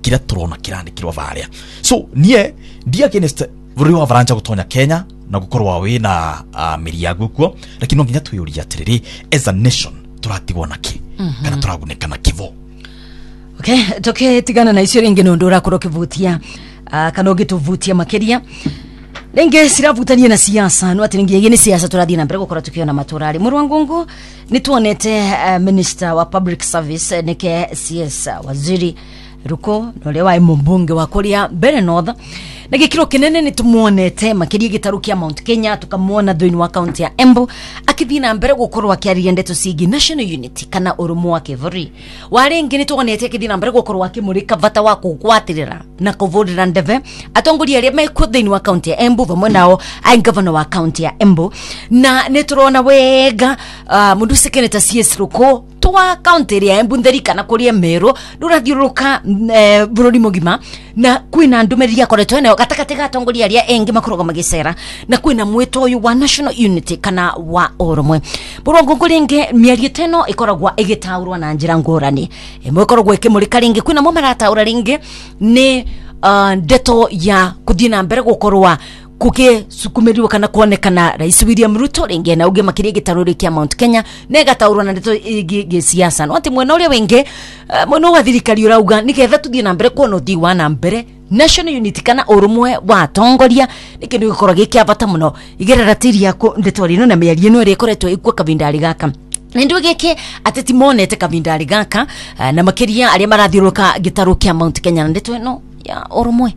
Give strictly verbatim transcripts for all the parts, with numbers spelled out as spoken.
kira turona kirandikirwa varia. So nie dia against vuri wa varanja gutonya Kenya na gukorwa we na uh, miriagu kwa, lakini no nginya tuyuria atiriri as a nation turatigwa naki mm -hmm. kana turaguneka na kivo. Okay, toke tigana na icio ringi nondora kuro kivutia uh, kana gituvutia makeria Lenge siravutania na siasa no ati ngiye ni siasa turathie na mbere gukora tukiona maturari Murwangungu ni tuonete uh, minister wa public service uh, nike C S uh, waziri Ruko no lewa mbunge wa Kuria Mbere North na gikiro kinene ni tumuonete makiria gitarukia Mount Kenya tukamuona thini wa county ya Embu akithina mbere gukorwa akiaria ndeto sigi national unity kana urumo wa kivuri warengi ni tuonete akithina mbere gukorwa akimurika vata wa kugwatirira na kuvurira ndeve atongoria aria meko thini wa county ya Embu vamwe nao ai governor wa county ya Embu na ni turona wega uh, mundu sekeneta C S Ruko twa county ya Embu nderikana kuria Meru durathiuruka e, bururi mugima na kwina ndumeria koretwe nayo gatakati gatongoria aria engi makoroga magicera na kwina mwito uyu wa national unity kana wa urumwe Murwangungu ringi miario teno ikoragwa igitaurwa na njira ngurani imwe ikoragwa ikimurika ringi kwina mo marataura ringi ni uh, ndeto ya kuthina mbere gukorwa kuke sukumiriwa kana kuonekana Rais William Ruto ringi na uge makiria gitaruri kia Mount Kenya nega taurwa na ndeto gi siasa no ati mwena uria wenge uh, mwena wa thirikari urauga niketha tuthie na mbere kuona uthii wa na mbere national unity kana urumwe wa tongoria nikindu gikora gikia bata muno igerera tiri yako ndeto rino na miario no ri koretwo ikwa kabindari gaka Nindu geke ateti monete kabindari gaka uh, na makiria aria marathiuruka gitaru kia Mount Kenya ndeto no ya urumwe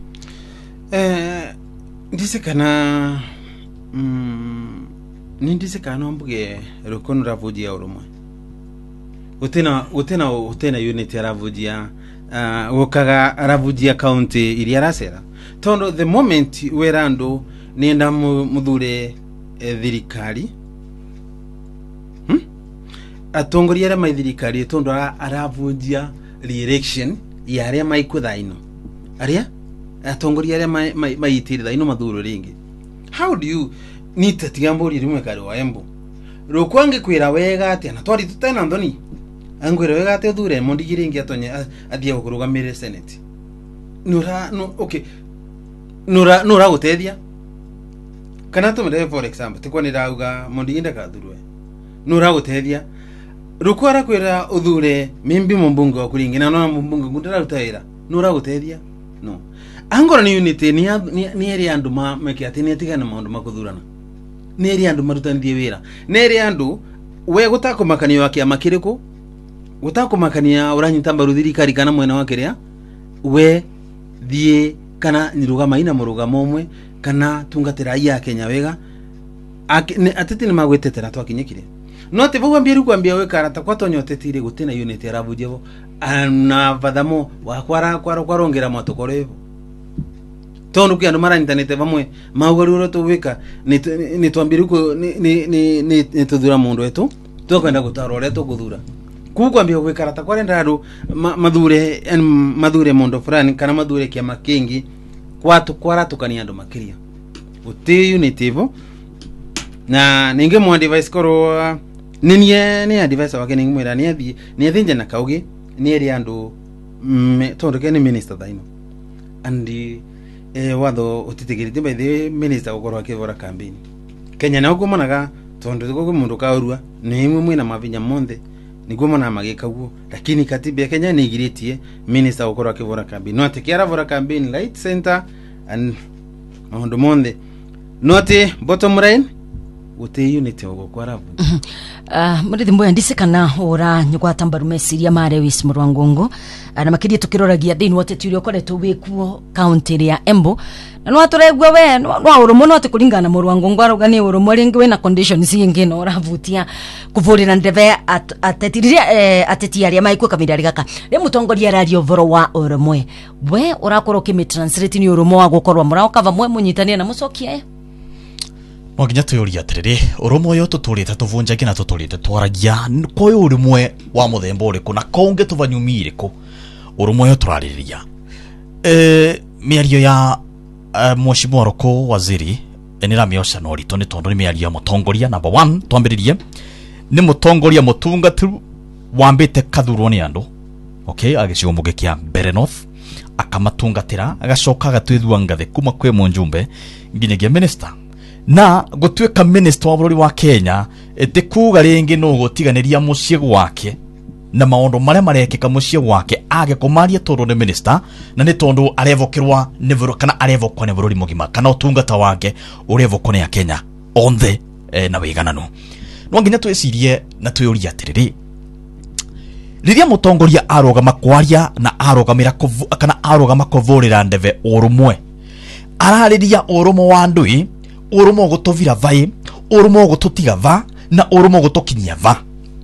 eh ndise kana mm nindise kana mbuge Rukono ravujia urumwe utena utena utena unity ravujia uh, wokaga ravujia county iria rasera tondo the moment werando nenda muthure eh, thirikari hmm? atongoria ara maithirikari tondo aravujia re-election ya aria maikuthaino aria atongoria aria maitirira ino mathuro ringi. How do you need to tigambori rimwe kare wa Embu Rukwange kwira wega ati na twari tutena ndoni angwira wega ati thure mondigiringi atonye athie gukurugamira senate nura no okay nura nura gutethia kana tumire for example tikwa nirauga mondiginda ka thurwe nura gutethia Rukwara kwira uthure mimbi mumbunge wa kuringi na no mumbunge ngundira rutaira nura gutethia no angora ni unity ni ni eri andu ma meke ati ni tigana maundu makuthurana ni eri andu marutandie wira ni eri andu we gutakumakania wa kia makiriku gutakumakania uranyita mbaru thirikari kana mwena wa kiria we thie kana nirugama ina murugamo umwe kana tungatira ya Kenya wega atiti ni magwetetera twakinyikire no te vuga mbiru kwambia we karata kwatonyotetire gutina unity aravujevo ana vadamo wa kwara kwara kwarongera matokorevo tondo kia ndo mara internet vamwe maugaruro to wika ni ni twambiru ko ni ni ni ni tudura mundu wetu tukwenda gutarore to guthura kukwambia we karata kwarenda ru madhure en madhure mundu fulani kana madhure kia makingi kwatu kwara tukania ndo makiria uti unity vo na ninge mo device koro ninie ni advice wake ninge mwira ni athi ni athinje na kaugi ni eri andu tondo ke ni minister daino andi eh wado utitigirite by the minister ukorwa kivora campaign Kenya na ukumonaga tondo tuko mundu kaurua ni imwe mwina mavinya monde niguo mona magika guo lakini katiba ya Kenya ni igiritie minister ukorwa kivora campaign no atekiara vora campaign light center and mondo monde note bottom line uti unity ugo kwaravu ah uh, muri thimbo ndise kana ora nyugwata mbaru mesiria mare wis Murwangungu na makiria tukiroragia thini wote turi okoretwo wikuo county ya Embu na no aturegwa we no urumo no tikuringana Murwangungu aruga ni urumo ringi we na conditions ingi no ravutia kuvurira ndeve atetiria eh, ateti aria maikuo kabindari gaka ri mutongoria radio voro wa urumwe we urakoro kimi translate ni urumo wa gukorwa murao vamwe munyitania na mucokia Mwaginya tuyuria atiriri urumo uyu tuturite tuvunjage na tuturite twaragia ko uyu urumwe wa muthemba uriku na konge tuvanyumire ko urumo uyu turaririria eh miario ya uh, Mheshimiwa Ruko waziri enira miosha no rito ni tondu ni miario mutongoria number one twambiririe ni mutongoria mutungatu wambite kathurwo ni andu okay agicigo muge kia Mbere North akamatungatira agacoka agatwithua ngathe kuma kwe Munjumbe nginyagia minister na gutwika minister wa bururi wa Kenya etikuga ringi no gutiganiria mucie gwake na maondo maria marekeka mucie gwake age kumaria tondu ni minister na ni tondu arevokirwa ni bururi kana arevokwa ni bururi mugima kana utungata wake urevokwa ni ya Kenya onthe eh, na wigananu no nginya twicirie na twiyuria atiriri riria mutongoria arogama kwaria na arogamira kuvu kana arogama kuvurira ndeve urumwe arariria urumo wa ndui urumo gutovira vai urumo gututiga va na urumo gutokinyia va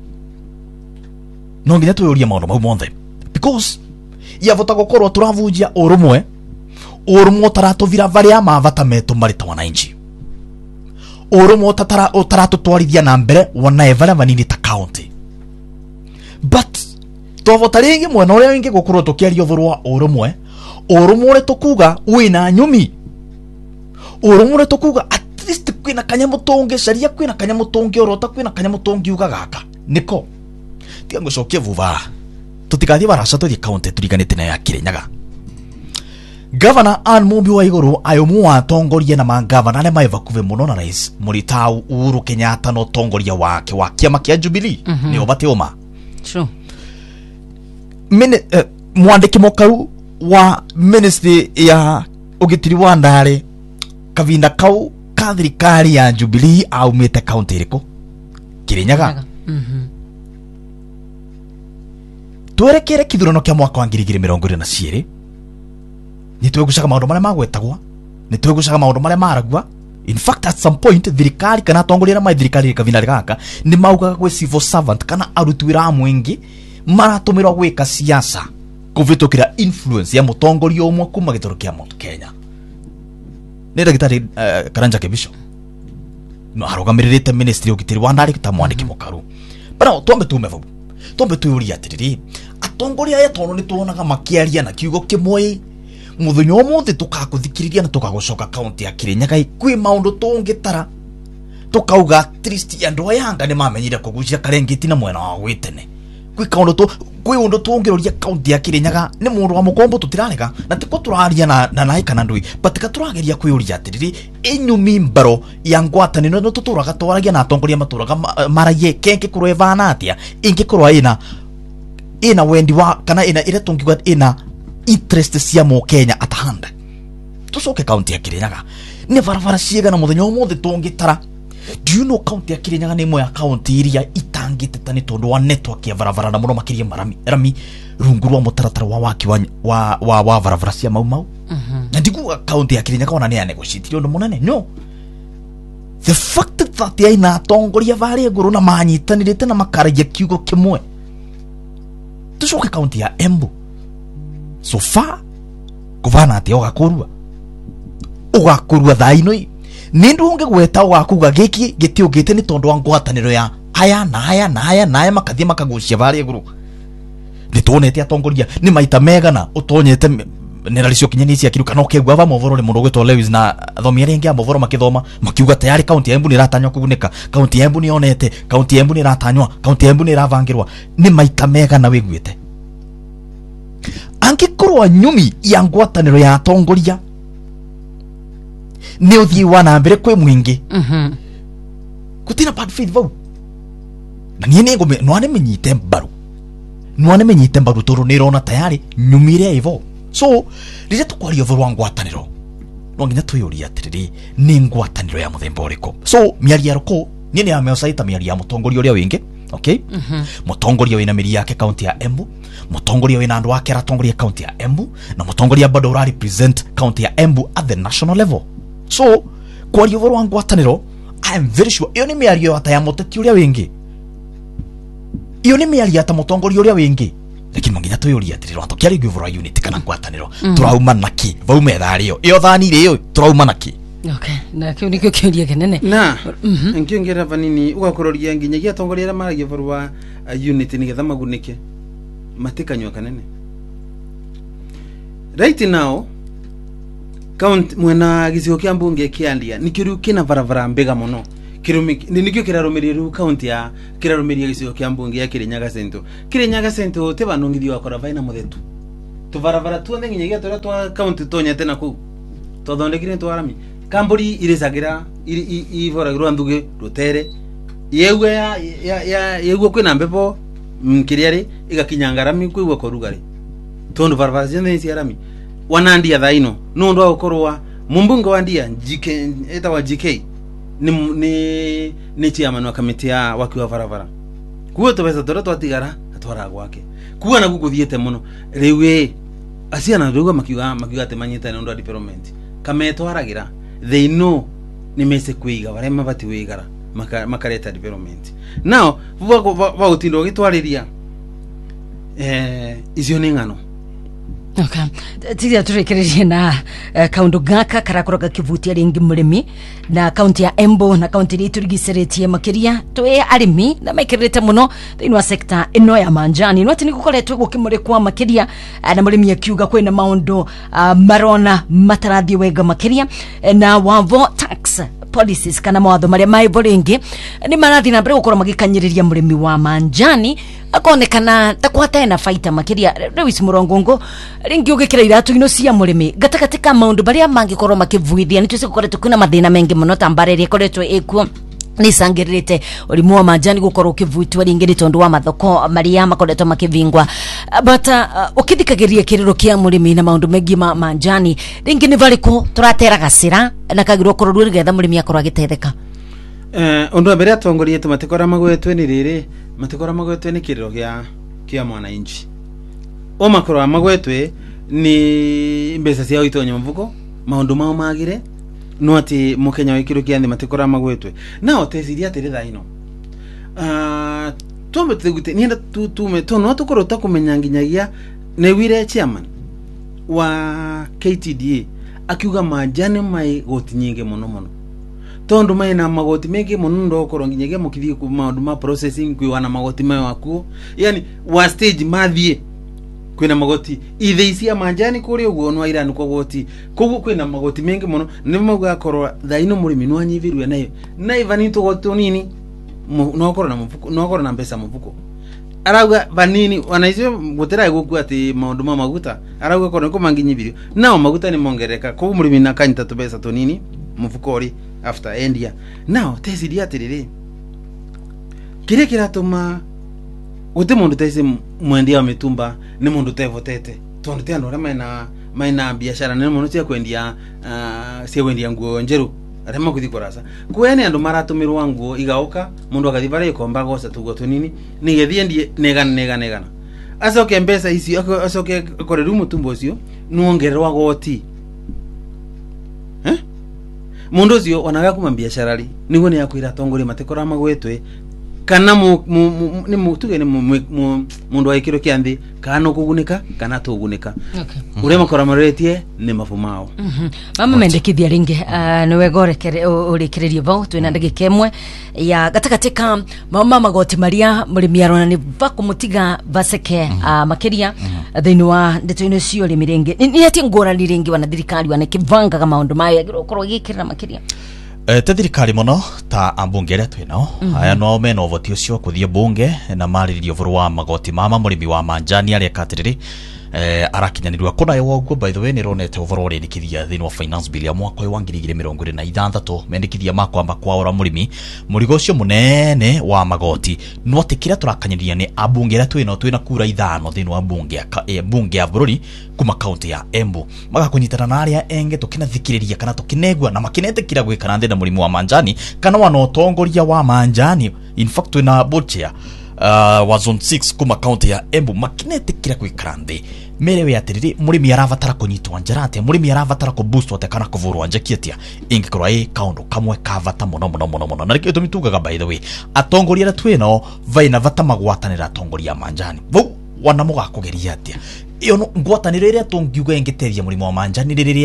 no nginya twiyuria maundu mau monthe because yavota gukorwo turavunjia urumwe urumo taratovira varia mavata metu marita wananchi urumo tatara utaratutwarithia na mbere wanae varia vanini ta county but tovota ringi mwena uria wingi gukorwo tukiaria uvuru wa urumwe urumwe uri tukuga wina nyumi urumwe uri tukuga at least kwina kanyamutonge sharia kwina kanyamutonge orota kwina kanyamutonge uga gaka niko tiga ngucokia vuva tutikathie barasha tuthie county turiganite na ya Kirinyaga Governor Anne Mumbi wa iguru ayumu wa tongoria na mangavana ne maiva kuve muno na rais Muritau Uhuru Kenyatta no tongoria wake wa kiama kia Jubilee mm -hmm. ni obate oma true Mine uh, mwandiki mokaru wa ministry ya ugitiri wa ndare kavinda kau ka thirikari ya Jubilee aumite county iriko Kirinyaga mhm mm twerekere kithurano kia mwaka wa ngiri igiri mirongo iri na ciiri ni twegucaga maundu maria magwetagwa ni twegucaga maundu maria maragua in fact at some point thirikari kana tongoria mai thirikari kavinda gaka ni maugaga gwe civil servant kana aruti wira mwingi maratumirwa gwika siasa kuvitukira influence ya mutongoria umwe kuma gitoro kia Mount Kenya ni ndagitari uh, Karanja Kebisho no arogamirite ministry ugitiri wa ndari ta mwandiki mukaru bana tombe tume vabu tombe tuyuria atiriri atongoria ya tono ni tuonaga makiaria na kiugo kimwe muthunyo omuthi tukakuthikiriria na tukagucoka county ya Kirinyaga kwi maundu tungitara tukauga at least andu ayanga ni mamenyire kugucia karengeti na mwena wa gwitene kwi kaundu tu kwi undu tungiroria county ya Kirinyaga ni mundu wa mukombo tutirarega na tiko turaria na na nai kana ndui batika turageria kwiuria atiriri inyumi mbaro ya ngwataniro no tuturaga twaragia na atongoria maturaga maraye kenke kurwevana atia ingi kurwa ina ina wendi wa kana ina ire tungiwa ina interest cia mu Kenya atahanda tucoke county ya Kirinyaga ni barabara ciega na muthenya umuthi tungitara do you know county ya Kirinyaga ni imwe ya county iria itangite tani tondu wa network ya barabara na muno makiria marami rami rungu rwa mutaratara wa waki wa wa wa, wa barabara cia mau mau mhm na ndigu county ya Kirinyaga ona ni ya negotiate undu munene no the fact that ya ina tongoria vari nguru na manyitanirite na makaragia kiugo kimwe tucoke county ya Embu so far kuvana ati ogakurua ogakurua thaino ni ndunge gweta ogakuga giki giti ugite ni tondu wa ngwataniro ya aya na aya na aya na aya makathie makagucia bari iguru ni tuonete atongoria ni maita megana utonyete ni ralicio kinyani cia kiruka no kegwa va movoro ni mundu gwetwo Lewis na thomia ringi ya movoro makithoma makiuga tayari county ya Embu ni ratanywa kuguneka county ya Embu ni onete county ya Embu ni ratanywa county ya Embu ni ravangirwa ni maita megana wigwite angikorwa nyumi ya ngwataniro ya atongoria ni uthii wa na mbere kwe mwingi mhm kutina bad faith vau na nie ni ngome no ane menyite mbaru no ane menyite mbaru toro ni rona tayari nyumire ivo so rije tukwaria uvuru wa ngwataniro no nginya tuyuria atiriri ni ngwataniro ya muthemba uriko so miaria roko nie ni ameosaita miaria ya mutongoria uria wingi okay mhm mutongoria wina miri yake county ya Embu mutongoria wina andu wake ratongoria county ya Embu na mutongoria bado ura represent county ya Embu at the national level so kwaria uvuru wa ngwataniro I am very sure iyo ni miario ata ya muteti uria wingi iyo ni miario ata mutongoria uria wingi lakini manginya tuyuria atiriro atokiari ngivura unit kana ngwataniro turauma naki vau methario iyo thani ri iyo turauma naki okay na kiu nikio kiuria kinene na nkio ngira vanini ugakuroria nginyagia atongoria ara maragia uvuru wa unit ni getha magunike matikanywa kanene right now count mwena gicigo kia mbunge kiandia nikiriu kina barabara mbega muno kirumi nikio kirarumiria ru county ya kirarumiria gicigo kia mbunge ya Kirinyaga Central Kirinyaga Central te banongithio akora vaina muthetu tuvaravara tuothe nginyagia turia twa county tonyete naku twathondekire twarami kamburi iricagira ivoragirwa nthugi rutere yeugwe ya ya yeugwe kwina mbepo mkiriari igakinya ngarami kwigwa korugari tondu varavara ciothe ciarami wanandia thaino nundu agukorwa mumbungo wandia G K etawa G K ni ni ni chairman wa kamiti ya wakiwa varavara kuo tubesa tora twatigara atwara gwake kuo na gukuthiete muno riwe asiana ndugo makiuga makiuga temanyita nundu development kametwaragira they know ni mese kuiga bare mabati wigara makareta development now va utindo gitwariria eh icio ni ngano. Okay. Tidia turekererie na uh, kaundu gaka karakoroga kivutia ringi murimi na kaunti ya Embu na kaunti ri turigiceretie makiria twe arimi na mekirite muno thini wa sekta ino ya manjani no atini gukoretwe gukimurikwa makiria uh, na murimi akiuga kwina maundu uh, marona matarathi wega makiria uh, na wavo tax policies kana mawatho maria mai boringi ni marathi na mbere gukora magikanyiriria murimi wa manjani akonekana takwata na faita makiria Lewis Murongongo ringi ugikira iratu ino cia murimi gatagatika maundu baria mangikorwo makivuithia nitwese gukoretwo kuna mathina mengi muno tambareri ikoretwo ikuo ni sangirite urimu wa manjani gukorwo kivutwa ringi ni tondu wa mathoko maria makoretwo makivingwa but uh, ukithikagiria kiriro kia murimi na maundu mengi ma manjani ringi ni variku turatera gasira na kagirwo kororwo rigetha murimi akorwo agitetheka. Eh undu mbere atongorie tumatikora magwetwe ni riri matikora magwetwe ni kiriro gia kia mwana inchi o makoro magwetwe ni mbesa cia itonyo mvuko maundu mao magire no ati mukenya wikiro kia ndi matikora magwetwe nao teciria atiri thaino ah tombe tegute nienda tu tume to no tukoro takumenya nginyagia ne wire chairman wa K T D A akiuga majane mai goti nyinge muno muno tondu mai na magoti mengi muno ndo okoro nginyagia mukithie ku maundu ma processing kwiwana magoti mai waku yani wa stage mathie kwina magoti ithe isia manjani kuri uguo no irani kwa goti kugu kwina magoti mengi muno nimauga korwa thaino murimi no anyivirwe nayo na ivani to goto nini no korwa na mufuko no korwa na pesa mufuko arauga vanini wanaisio gutera guku ati maundu ma maguta arauga korwa ko manginyivirio nao maguta ni mongereka kugu murimi na kanyita to pesa to nini mufuko ri after endia nao tesiria atiriri kire kiratuma uti mundu tese mwendia wa mitumba ni mundu tevotete tondu te andora maina maina biashara ni mundu cia kwendia uh, cia kwendia nguo njeru arema kuthikorasa kwene andu maratumirwa nguo igauka mundu akathibara ikomba gosa tugo tunini nigethie ndie negana negana negana asoke mbesa ici asoke koreru mutumba ucio nuongererwa goti eh mundu ucio onaga kuma biashara ri nigo ni yakwira tongori matekora magwetwe kana mu ni mutuge ni mundu aikiro kianthi kana kugunika kana tugunika okay ure makora maretie ni mafumao mhm mama mendekithia ringi uh, ni wegore kere urekererie vau twina ndege kemwe ya gatagatika mama magoti maria murimi arona ni vakumutiga vaseke mm -hmm. uh, makiria mm -hmm. thini wa ndeto ino cio limiringi ni ati ngora liringi wana thirikari wana kivanga kama maundu mayo agirwo gikira makiria Eh te thirikari muno ta ambunge ria twino mm -hmm. aya no meno voti ucio kuthie bunge na mariririo vuru wa magoti mama murimi wa manjani aria katiriri eh arakinyanirwa kuna yo guo by the way ni ronete overall rendikithia thini wa finance bill ya mwaka wa ngiri igĩrĩ mĩrongo ĩrĩ na ithathatũ mendikithia makwamba kwa ora murimi murigo ucio munene wa magoti no tikira turakanyiria ni ambunge ria twino twina kura ithano thini wa bunge ya e, bunge ya bururi kuma county ya Embu magakunyitana na aria enge tukinathikiriria kana tukinegwa na makinetekira gwikana thina murimi wa manjani kana wana utongoria wa manjani in fact twina bochia uh, wa zone six kuma county ya Embu makinetekira gwikana thi merewe atiriri murimi aravatara kunyitwa njarate murimi aravatara ku boost wate kana kuvurwa njakiatia ingikorwa i kaundu kamwe kavata muno muno muno muno na rikito mitugaga by the way atongoria ra twino vaina vata magwatanira atongoria manjani vau wana mugakugeria atia iyo no ngwataniro iria tungiuga ingiteria murimo wa manjani riria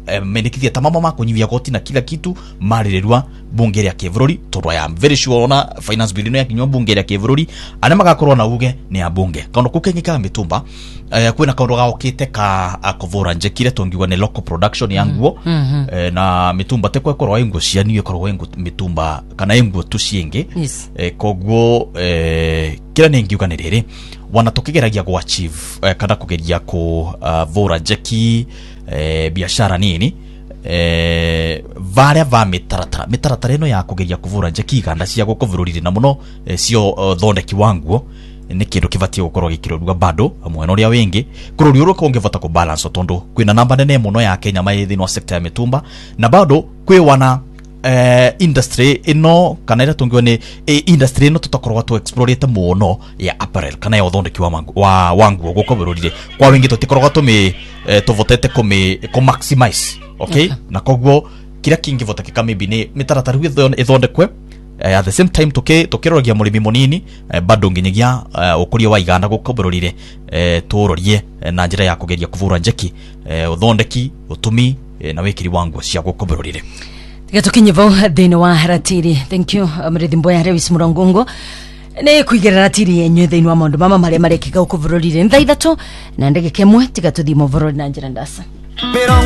eh, mendekithia tamama ma kunyivia goti na kila kitu marirerwa bunge ya Kivururi tondwa ya very sure ona finance bill no ya kinywa bunge ya Kivururi ana magakorwo na uge ni ya bunge kaundu kukengika mitumba eh, kwina kaundu gaokite ka akuvura njekire tongiwa ni local production ya nguo mm -hmm. eh, na mitumba te kwekorwo ingo ciani ikorwo ingo mitumba kana ingo tucienge yes. eh, koguo eh, kila ni ngiuga ni riri wanatokegeragia go achieve eh, kada kugeria ku uh, vura njeki eh, biashara nini eh varia va mitaratara mitaratara ino ya kugeria kuvura njeki iganda cia guko bururire na muno eh, cio uh, thondeki wanguo ni kindu kivatie gukorwo gikirorwa bado amwe no ria wingi kurori uru kongevota ku balance tondu kwina namba nene muno ya Kenya mai thino sector ya mitumba na bado kwi wana eh, industry ino kana ira tungiwa ni eh, industry ino tutakorwa tu explorate muno ya apparel kana ya uthondeki wa mangu, wa wanguo guko bururire kwa wingi tutikorwa tu mi eh, tuvotete ku mi ku maximize okay, okay. Na koguo kila kingi votakika maybe ni mitaratara ithondekwe uh, at the same time tuke tukirogia murimi munini uh, bado nginyagia uh, ukuria wa iganda gukobororire uh, turorie uh, na njira ya kugeria kuvura njeki uh, uthondeki utumi uh, na wikiri wangu cia gukobororire gatukinyevo thini wa ratiri. Thank you Mrithi Mboya Lewis Murongongo ne kuigera ratiri yenyu thini wa maundu mama maria marekika gukobororire ntha ithatu na ndege kemwe tiga tuthimo vorori na njira ndasa.